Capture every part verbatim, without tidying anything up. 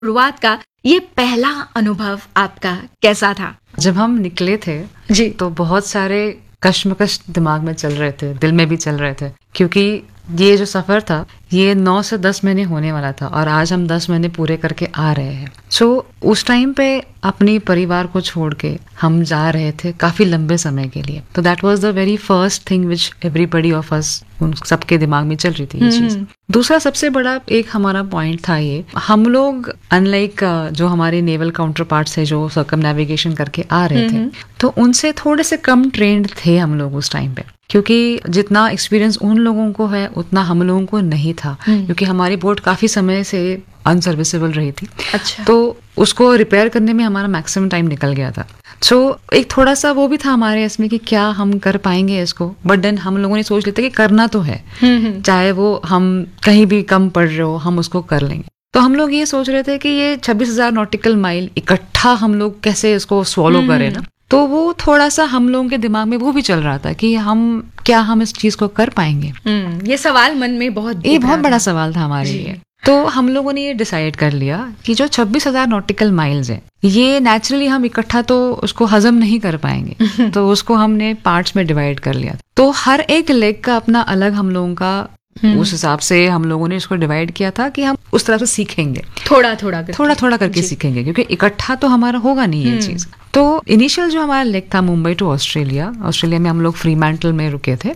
शुरुआत का ये पहला अनुभव आपका कैसा था? जब हम निकले थे जी तो बहुत सारे कश्मकश दिमाग में चल रहे थे, दिल में भी चल रहे थे, क्योंकि ये जो सफर था ये नौ से दस महीने होने वाला था और आज हम दस महीने पूरे करके आ रहे हैं। सो so, उस टाइम पे अपने परिवार को छोड़ के हम जा रहे थे काफी लंबे समय के लिए। तो that was the very first thing which everybody of us, उन सबके दिमाग में चल रही थी ये चीज। दूसरा सबसे बड़ा एक हमारा पॉइंट था ये, हम लोग अनलाइक जो हमारे नेवल काउंटर पार्ट्स है जो सर्कम नेविगेशन करके आ रहे थे, तो उनसे थोड़े से कम ट्रेंड थे हम लोग उस टाइम पे, क्योंकि जितना एक्सपीरियंस उन लोगों को है उतना हम लोगों को नहीं था, क्योंकि हमारी बोट काफी समय से अनसर्विसेबल रही थी। अच्छा। तो उसको रिपेयर करने में हमारा मैक्सिमम टाइम निकल गया था। सो so, एक थोड़ा सा वो भी था हमारे इसमें कि क्या हम कर पाएंगे इसको, बट देन हम लोगों ने सोच लेते कि करना तो है, चाहे वो हम कहीं भी कम पड़ रहे हो हम उसको कर लेंगे। तो हम लोग ये सोच रहे थे कि ये छब्बीस हजार नॉटिकल माइल इकट्ठा हम लोग कैसे इसको स्वॉलो करें ना। तो वो थोड़ा सा हम लोगों के दिमाग में वो भी चल रहा था कि हम क्या हम इस चीज को कर पाएंगे। ये सवाल मन में बहुत ये बहुत बड़ा सवाल था हमारे लिए। तो हम लोगों ने ये डिसाइड कर लिया कि जो छब्बीस हजार नॉटिकल माइल्स है ये नेचुरली हम इकट्ठा तो उसको हजम नहीं कर पाएंगे, तो उसको हमने पार्ट्स में डिवाइड कर लिया। तो हर एक लेग का अपना अलग हम लोगों का, उस हिसाब से हम लोगों ने इसको डिवाइड किया था कि हम उस तरह से सीखेंगे, थोड़ा थोड़ा करके। थोड़ा थोड़ा करके सीखेंगे, क्योंकि इकट्ठा तो हमारा होगा नहीं ये चीज। तो इनिशियल जो हमारा लेग था मुंबई टू ऑस्ट्रेलिया, ऑस्ट्रेलिया में हम लोग फ्रीमैंटल में रुके थे।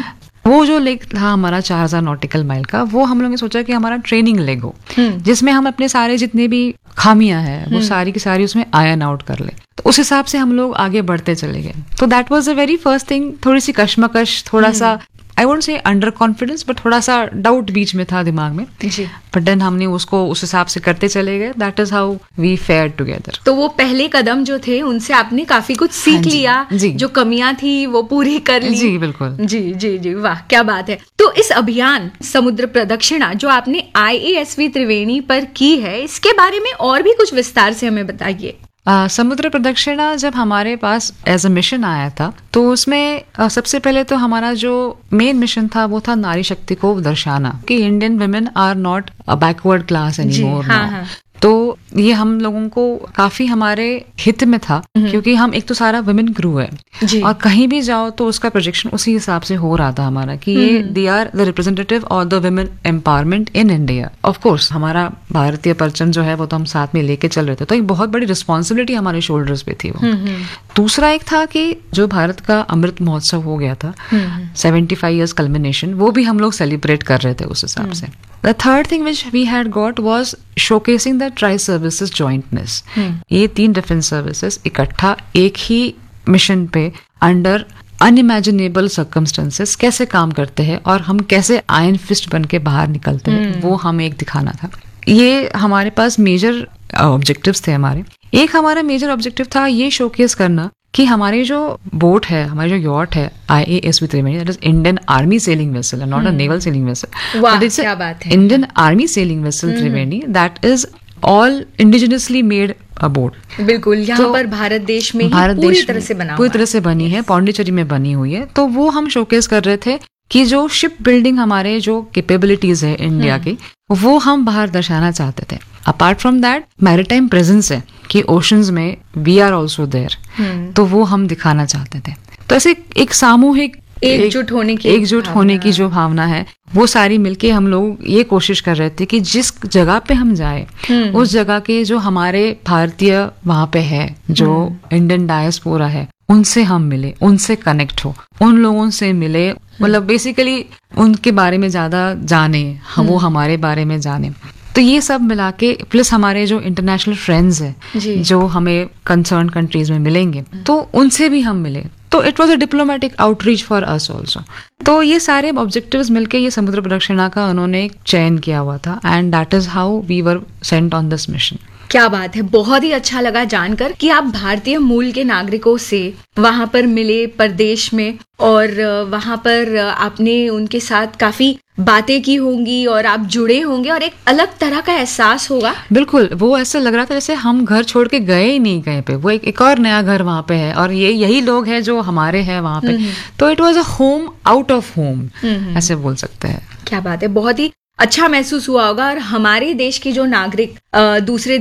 वो जो लेग था हमारा चार हजार नॉटिकल माइल का, वो हम लोगों ने सोचा कि हमारा ट्रेनिंग लेग हो, जिसमें हम अपने सारे जितने भी खामियां हैं वो सारी की सारी उसमें आयन आउट कर ले। तो उस हिसाब से हम लोग आगे बढ़ते चले गए। तो that was the very first thing. थोड़ी सी कश्मकश, थोड़ा सा I won't say under confidence, but थोड़ा सा डाउट बीच में था दिमाग में। जी। बट देन हमने उसको उस हिसाब से करते चले गए। That is how we fair together. तो वो पहले कदम जो थे उनसे आपने काफी कुछ सीख हाँ जी, लिया, जी। जो कमियां थी वो पूरी कर ली। जी बिल्कुल। जी जी जी, वाह क्या बात है। तो इस अभियान समुद्र प्रदक्षिणा जो आपने आई ए एस वी त्रिवेणी पर की है, इसके बारे में और भी कुछ विस्तार से हमें बताइए। Uh, समुद्र प्रदक्षिणा जब हमारे पास एज अ मिशन आया था तो उसमें uh, सबसे पहले तो हमारा जो मेन मिशन था वो था नारी शक्ति को दर्शाना कि Indian women are not a backward class anymore. हाँ, हाँ। तो ये हम लोगों को काफी हमारे हित में था, क्योंकि हम एक तो सारा वुमेन ग्रू है जी। और कहीं भी जाओ तो उसका प्रोजेक्शन उसी हिसाब से हो रहा था हमारा कि ये they are the representative of the women empowerment in India. Of course हमारा भारतीय परचम जो है वो तो हम साथ में लेके चल रहे थे, तो एक बहुत बड़ी रिस्पॉन्सिबिलिटी हमारे शोल्डर्स पे थी वो। दूसरा एक था कि जो भारत का अमृत महोत्सव हो गया था, सेवेंटी फाइव ईयर्स कल्मिनेशन, वो भी हम लोग सेलिब्रेट कर रहे थे उस हिसाब से। The third thing which we had got was showcasing the tri-services jointness. ये तीन डिफरेंट सर्विसेज इकट्ठा एक ही मिशन पे अंडर अनइमेजिनेबल सर्कमस्टेंसेस कैसे काम करते हैं और हम कैसे आयरन फिस्ट बन के बाहर निकलते हैं, वो हमें एक दिखाना था। ये हमारे पास मेजर ऑब्जेक्टिव्स थे हमारे। एक हमारा मेजर ऑब्जेक्टिव था ये शोकेस करना कि हमारी जो बोट है, हमारी जो यॉट है आई A S V Triveni, that is Indian army selling vessel, not a naval selling vessel, but it's क्या बात है, Indian army selling vessel Triveni, that is all indigenously made a boat. बिल्कुल, यहाँ तो पर भारत देश में भारत पूरी देश तरह से बना पूरी तरह से बनी है, पौंडीचेरी में बनी हुई है। तो वो हम शोकेस कर रहे थे कि जो शिप बिल्डिंग हमारे जो कैपेबिलिटीज है इंडिया की, वो हम बाहर दर्शाना चाहते थे। Apart from that maritime presence है कि ओशंस में वी आर ऑल्सो देयर, तो वो हम दिखाना चाहते थे। तो ऐसे एक सामूहिक एकजुट होने की एकजुट होने की जो भावना है वो सारी मिलके हम लोग ये कोशिश कर रहे थे कि जिस जगह पे हम जाए उस जगह के जो हमारे भारतीय वहां पे है, जो इंडियन डायस्पोरा है, उनसे हम मिले, उनसे कनेक्ट हो, उन लोगों से मिले, मतलब बेसिकली उनके बारे में ज्यादा जाने, हम वो हमारे बारे में जाने। तो ये सब मिला के प्लस हमारे जो इंटरनेशनल फ्रेंड्स हैं जो हमें कंसर्न कंट्रीज में मिलेंगे, तो उनसे भी हम मिले। तो it was a diplomatic outreach for us also. तो ये सारे ऑब्जेक्टिव्स मिलके ये समुद्र प्रदक्षिणा का उन्होंने चयन किया हुआ था, and that is how we were sent on this mission. क्या बात है, बहुत ही अच्छा लगा जानकर कि आप भारतीय मूल के नागरिकों से वहां पर मिले परदेश में, और वहां पर आपने उनके साथ काफी बातें की होंगी और आप जुड़े होंगे और एक अलग तरह का एहसास होगा। बिल्कुल, वो ऐसा लग रहा था जैसे हम घर छोड़ के गए ही नहीं कहीं पे, वो एक, एक और नया घर वहां पे है और ये यही लोग हैं जो हमारे हैं वहां पे। तो it was a home out of home, ऐसे बोल सकते हैं। क्या बात है, बहुत ही अच्छा महसूस हुआ होगा और हमारे देश के जो नागरिक अ, दूसरे